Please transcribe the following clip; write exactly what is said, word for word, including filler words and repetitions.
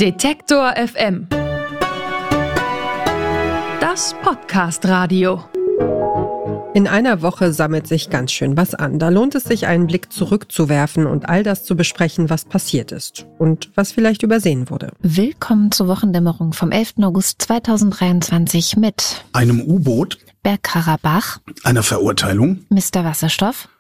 Detektor F M. Das Podcast-Radio. In einer Woche sammelt sich ganz schön was an. Da lohnt es sich, einen Blick zurückzuwerfen und all das zu besprechen, was passiert ist und was vielleicht übersehen wurde. Willkommen zur Wochendämmerung vom elften August zweitausenddreiundzwanzig mit einem U-Boot, Bergkarabach, einer Verurteilung, Mister Wasserstoff